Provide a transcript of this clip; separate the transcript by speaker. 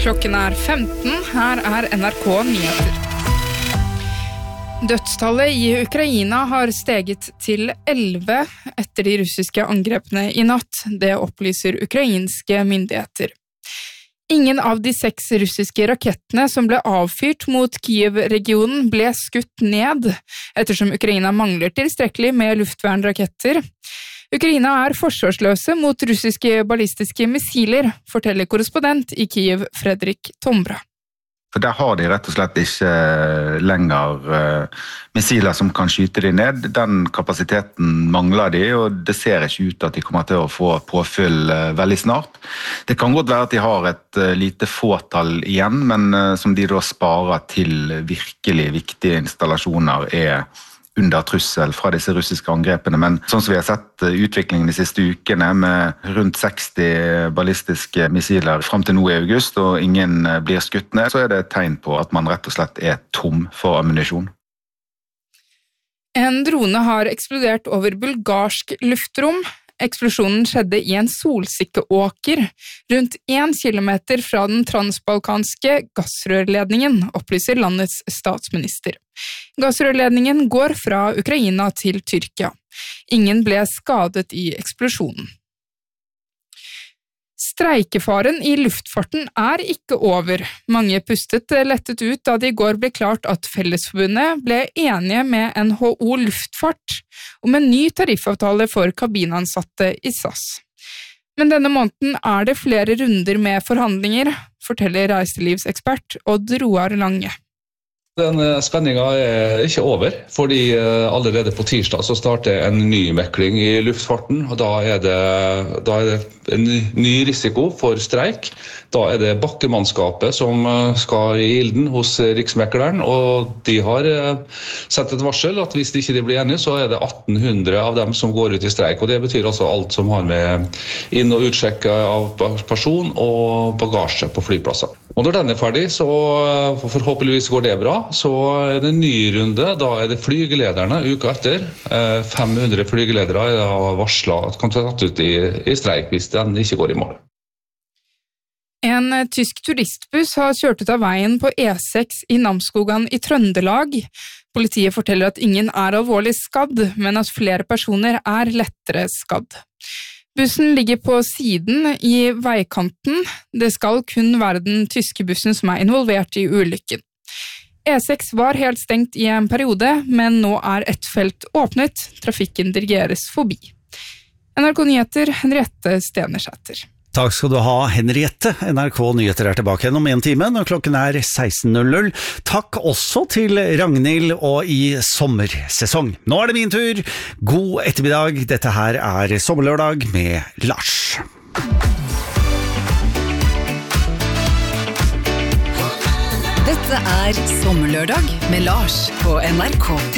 Speaker 1: Klokken 15, her NRK Nyheter. Dødstallet i Ukraina har steget til 11 etter de russiske angrepene i natt, det opplyser ukrainske myndigheter. Ingen av de 6 russiske rakettene som ble avfyrt mot Kiev-regionen ble skutt ned, ettersom Ukraina mangler tilstrekkelig med luftvernraketter. Ukraina forsvarsløse mot russiske ballistiske missiler, forteller korrespondent i Kiev, Fredrik Tombra.
Speaker 2: For der har de rett og slett ikke lenger missiler som kan skyte de ned. Den kapasiteten mangler de, og det ser ikke ut at de kommer til å få påfyll veldig snart. Det kan godt være at de har et lite fåtall igjen, men som de da sparer til virkelig viktige installasjoner under trussel fra disse russiske angrepene. Men sånn som vi har sett utviklingen de siste ukene med rundt 60 ballistiske missiler frem til nå i august, og ingen blir skutt ned, så det et tegn på at man rett og slett tom for ammunisjon.
Speaker 1: En drone har eksplodert over bulgarsk luftrom. Eksplosjonen skjedde i en solsikkeåker, rundt 1 kilometer fra den transbalkanske gassrørledningen, opplyser landets statsminister. Gassrørledningen går fra Ukraina til Tyrkia. Ingen ble skadet i eksplosjonen. Streikefaren i luftfarten ikke over. Mange pustet lettet ut da det i går ble klart at Fellesforbundet ble enige med NHO Luftfart om en ny tariffavtale for kabinansatte i SAS. Men denne måneden det flere runder med forhandlinger, forteller reiselivsekspert Odd Roar Lange.
Speaker 3: Den spenningen ikke over, fordi allerede på tirsdag så starter en ny mekling i luftfarten, og da det en ny risiko for streik. Da det bakkemannskapet som skal i ilden hos Riksmekleren, og de har sett et varsel at hvis de ikke blir enige, så det 1800 av dem som går ut i streik, og det betyr altså alt som har med inn- og utsjekk av person og bagasje på flyplasser. Og når den ferdig, så forhåpentligvis går det bra, så det en ny runde, da det flygelederne uka etter. 500 flygeledere har varslet at kan ta tatt ut i streik hvis den ikke går i mål.
Speaker 1: En tysk turistbuss har kjørt ut av veien på E6 i Namsskogan i Trøndelag. Politiet forteller at ingen alvorlig skadd, men at flere personer lettere skadd. Bussen ligger på siden i veikanten. Det skal kun være den tyske bussen som involvert i ulykken. E6 var helt stengt i en periode, men nå et felt åpnet. Trafikken dirigeres forbi. NRK Nyheter, Henriette Stenersæter.
Speaker 4: Takk skal du ha, Henriette. NRK Nyheter tilbake igjen om 1 time, når klokken 16.00. Takk også til Ragnhild og i sommersesong. Nå det min tur. God ettermiddag. Dette her Sommerlørdag med Lars.
Speaker 5: Dette Sommerlørdag med Lars på NRK.